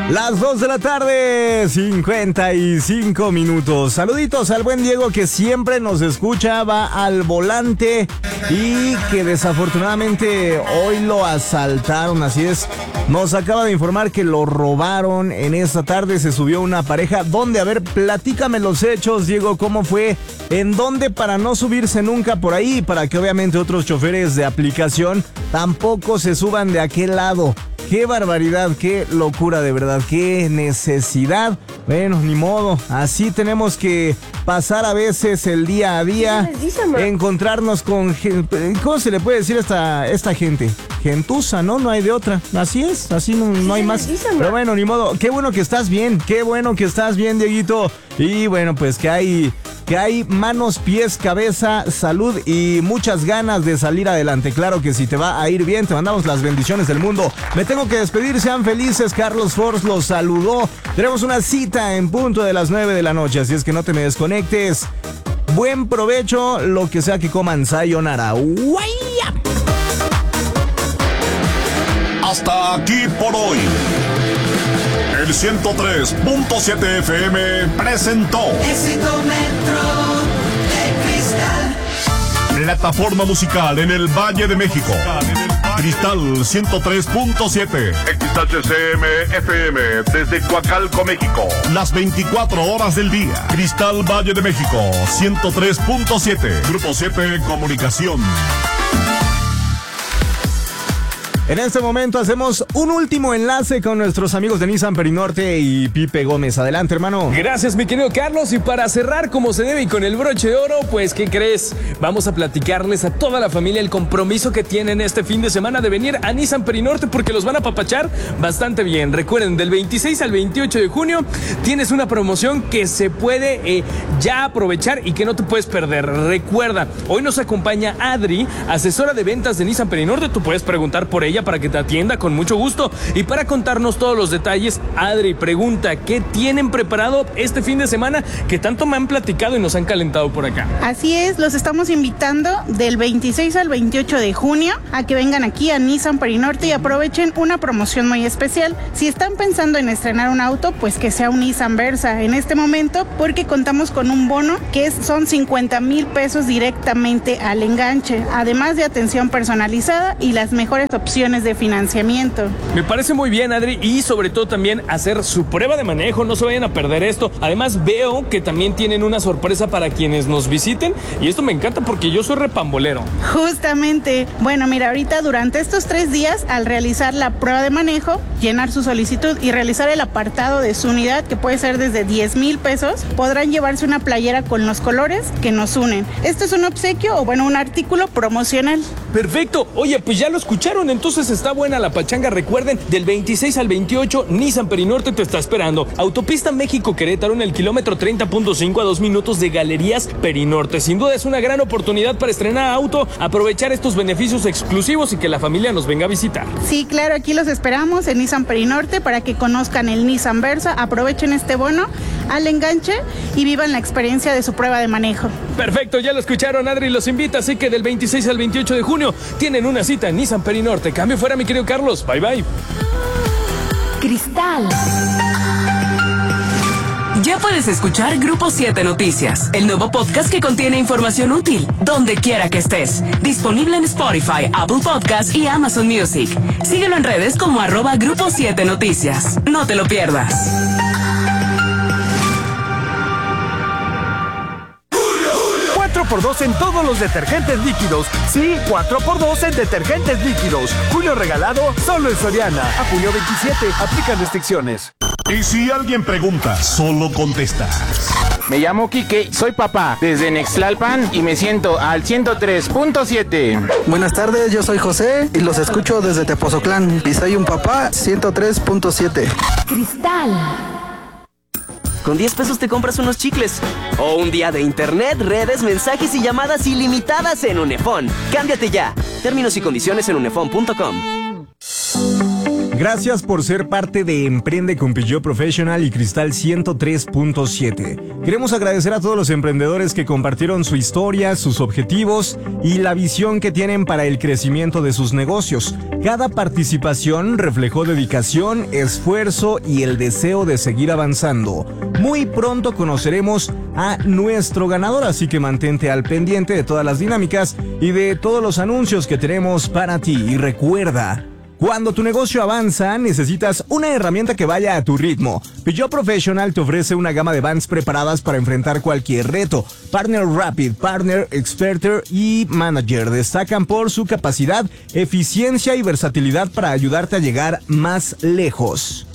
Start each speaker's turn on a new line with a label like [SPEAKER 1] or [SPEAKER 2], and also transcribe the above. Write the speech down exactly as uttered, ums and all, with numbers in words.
[SPEAKER 1] Las dos de la tarde, cincuenta y cinco minutos. Saluditos al buen Diego que siempre nos escucha, va al volante y que desafortunadamente hoy lo asaltaron, así es. Nos acaba de informar que lo robaron en esta tarde, se subió una pareja. ¿Dónde? A ver, platícame los hechos, Diego, ¿cómo fue? ¿En dónde para no subirse nunca por ahí? Para que obviamente otros choferes de aplicación tampoco se suban de aquel lado. ¡Qué barbaridad! ¡Qué locura de verdad! ¡Qué necesidad! Bueno, ni modo. Así tenemos que pasar a veces el día a día. Encontrarnos con... ¿Cómo se le puede decir a esta, esta gente? Gentuza, ¿no? No hay de otra. Así es, así no, no hay más. Pero bueno, ni modo. Qué bueno que estás bien. Qué bueno que estás bien, Dieguito. Y bueno, pues que hay... que hay manos, pies, cabeza, salud y muchas ganas de salir adelante. Claro que si te va a ir bien, te mandamos las bendiciones del mundo. Me tengo que despedir, sean felices. Carlos Force los saludó. Tenemos una cita en punto de las nueve de la noche, así es que no te me desconectes. Buen provecho, lo que sea que coman. Sayonara. ¡Guaya!
[SPEAKER 2] Hasta aquí por hoy. El ciento tres punto siete F M presentó
[SPEAKER 3] Éxito Metro de Cristal.
[SPEAKER 2] Plataforma musical en el Valle de México. Cristal ciento tres punto siete. X H C M F M desde Coacalco, México. Las veinticuatro horas del día. Cristal Valle de México ciento tres punto siete. Grupo siete Comunicación.
[SPEAKER 1] En este momento hacemos un último enlace con nuestros amigos de Nissan Perinorte y Pipe Gómez. Adelante, hermano.
[SPEAKER 4] Gracias, mi querido Carlos. Y para cerrar como se debe y con el broche de oro, pues, ¿qué crees? Vamos a platicarles a toda la familia el compromiso que tienen este fin de semana de venir a Nissan Perinorte porque los van a apapachar bastante bien. Recuerden, del veintiséis al veintiocho de junio tienes una promoción que se puede eh, ya aprovechar y que no te puedes perder. Recuerda, hoy nos acompaña Adri, asesora de ventas de Nissan Perinorte. Tú puedes preguntar por ella para que te atienda con mucho gusto. Y para contarnos todos los detalles, Adri pregunta, ¿qué tienen preparado este fin de semana que tanto me han platicado y nos han calentado por acá?
[SPEAKER 5] Así es, los estamos invitando del veintiséis al veintiocho de junio a que vengan aquí a Nissan Perinorte y aprovechen una promoción muy especial. Si están pensando en estrenar un auto, pues que sea un Nissan Versa en este momento, porque contamos con un bono que es, son cincuenta mil pesos directamente al enganche, además de atención personalizada y las mejores opciones de financiamiento.
[SPEAKER 4] Me parece muy bien, Adri, y sobre todo también hacer su prueba de manejo, no se vayan a perder esto. Además veo que también tienen una sorpresa para quienes nos visiten y esto me encanta porque yo soy repambolero.
[SPEAKER 5] Justamente, bueno, mira, ahorita durante estos tres días, al realizar la prueba de manejo, llenar su solicitud y realizar el apartado de su unidad, que puede ser desde diez mil pesos, podrán llevarse una playera con los colores que nos unen. Esto es un obsequio o bueno, un artículo promocional.
[SPEAKER 4] Perfecto, oye, pues ya lo escucharon, entonces está buena la pachanga. Recuerden, del veintiséis al veintiocho, Nissan Perinorte te está esperando. Autopista México-Querétaro en el kilómetro treinta punto cinco a dos minutos de Galerías Perinorte. Sin duda es una gran oportunidad para estrenar auto, aprovechar estos beneficios exclusivos y que la familia nos venga a visitar.
[SPEAKER 5] Sí, claro, aquí los esperamos en Nissan Perinorte para que conozcan el Nissan Versa, aprovechen este bono al enganche y vivan la experiencia de su prueba de manejo.
[SPEAKER 4] Perfecto, ya lo escucharon, Adri los invita, así que del veintiséis al veintiocho de junio tienen una cita en Nissan Perinorte. Cambio fuera, mi querido Carlos. Bye, bye.
[SPEAKER 6] Cristal. Ya puedes escuchar Grupo siete Noticias, el nuevo podcast que contiene información útil, donde quiera que estés. Disponible en Spotify, Apple Podcasts y Amazon Music. Síguelo en redes como arroba Grupo siete Noticias. No te lo pierdas.
[SPEAKER 7] cuatro por dos en todos los detergentes líquidos. Sí, cuatro por dos en detergentes líquidos. Julio regalado solo en Soriana. A junio veintisiete. Aplican restricciones.
[SPEAKER 2] Y si alguien pregunta, solo contesta.
[SPEAKER 8] Me llamo Quique, soy papá desde Nextlalpan y me siento al ciento tres punto siete.
[SPEAKER 9] Buenas tardes, yo soy José y los escucho desde Tepoztlán y soy un papá ciento tres punto siete.
[SPEAKER 6] Cristal.
[SPEAKER 10] Con diez pesos te compras unos chicles. O un día de internet, redes, mensajes y llamadas ilimitadas en Unefón. Cámbiate ya. Términos y condiciones en unefón punto com.
[SPEAKER 1] Gracias por ser parte de Emprende con Peugeot Professional y Cristal ciento tres punto siete. Queremos agradecer a todos los emprendedores que compartieron su historia, sus objetivos y la visión que tienen para el crecimiento de sus negocios. Cada participación reflejó dedicación, esfuerzo y el deseo de seguir avanzando. Muy pronto conoceremos a nuestro ganador, así que mantente al pendiente de todas las dinámicas y de todos los anuncios que tenemos para ti. Y recuerda, cuando tu negocio avanza, necesitas una herramienta que vaya a tu ritmo. Peugeot Professional te ofrece una gama de vans preparadas para enfrentar cualquier reto. Partner Rapid, Partner Experter y Manager destacan por su capacidad, eficiencia y versatilidad para ayudarte a llegar más lejos.